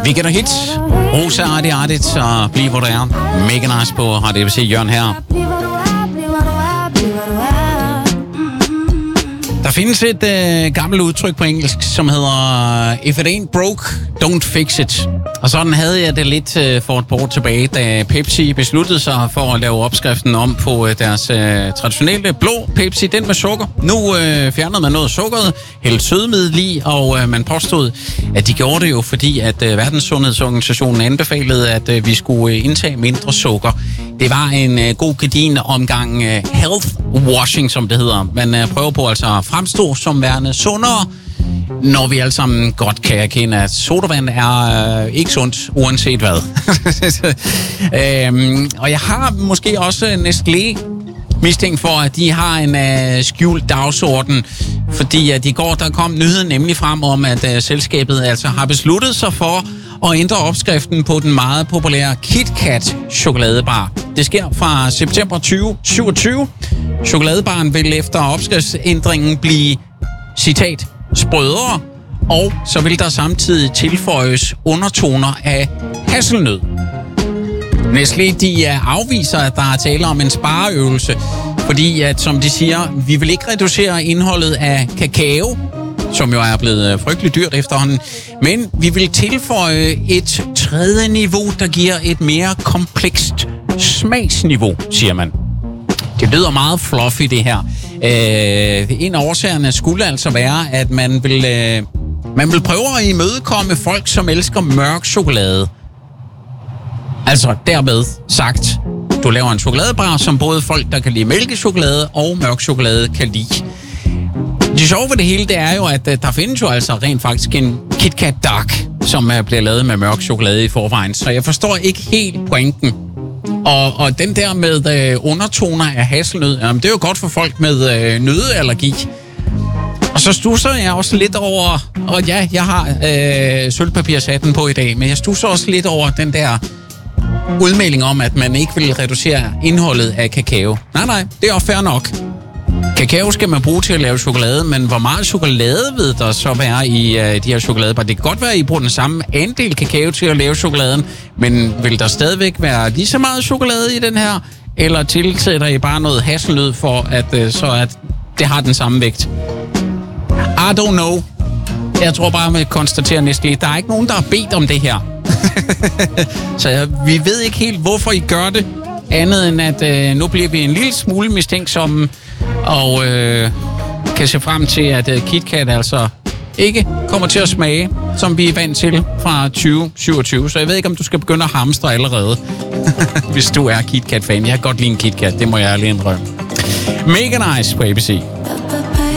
Weekend og hits. Rosa Ardit og Bliv hvor du er. Mega nice på Radio ABC. Jørgen her. Der findes et gammelt udtryk på engelsk, som hedder If it ain't broke, don't fix it. Og sådan havde jeg det lidt for et par år tilbage, da Pepsi besluttede sig for at lave opskriften om på deres traditionelle blå Pepsi, den med sukker. Nu fjernede man noget af sukkeret, hældte sødemiddel i, og man påstod, at de gjorde det jo, fordi at Verdenssundhedsorganisationen anbefalede, at vi skulle indtage mindre sukker. Det var en god gedigen omgang health washing, som det hedder. Man prøver på altså at fremstå som værende sundere, når vi alle sammen godt kan erkende, at sodavand er ikke sundt, uanset hvad. Og jeg har måske også Nestlé mistænkt for, at de har en skjult dagsorden, fordi at i går der kom nyheden nemlig frem om, at selskabet altså har besluttet sig for at ændre opskriften på den meget populære KitKat chokoladebar. Det sker fra september 2027. Chokoladebaren vil efter opskriftsændringen blive, citat, sprødere, og så vil der samtidig tilføjes undertoner af hasselnød. Nestlé, de afviser, at der er tale om en spareøvelse, fordi at, som de siger, vi vil ikke reducere indholdet af kakao, som jo er blevet frygteligt dyrt efterhånden, men vi vil tilføje et tredje niveau, der giver et mere komplekst smagsniveau, siger man. Det lyder meget fluffy, det her. En af årsagerne skulle altså være, at man vil prøve at imødekomme folk, som elsker mørk chokolade. Altså dermed sagt, du laver en chokoladebar, som både folk, der kan lide mælkechokolade og mørk chokolade, kan lide. Det sjove ved det hele, det er jo, at der findes jo altså rent faktisk en KitKat Dark, som bliver lavet med mørk chokolade i forvejen. Så jeg forstår ikke helt pointen. Og den der med undertoner af hasselnød, jamen, det er jo godt for folk med nøddeallergi. Og så stusser jeg også lidt over, og ja, jeg har sølvpapirshatten på i dag, men jeg stusser også lidt over den der udmelding om, at man ikke vil reducere indholdet af kakao. Nej, det er også fair nok. Kakao skal man bruge til at lave chokolade, men hvor meget chokolade vil der så være i de her chokoladebar? Det kan godt være, at I bruger den samme andel kakao til at lave chokoladen, men vil der stadigvæk være lige så meget chokolade i den her? Eller tilsætter I bare noget hasselnød for, at det har den samme vægt? I don't know. Jeg tror bare, man konstaterer Nestlé. Der er ikke nogen, der har bedt om det her. Så vi ved ikke helt, hvorfor I gør det, andet end at nu bliver vi en lille smule mistænksomme, og kan se frem til, at KitKat altså ikke kommer til at smage, som vi er vant til fra 2027. Så jeg ved ikke, om du skal begynde at hamstre allerede, hvis du er KitKat-fan. Jeg kan godt lide en KitKat, det må jeg ærligt indrømme. Mega nice på ABC.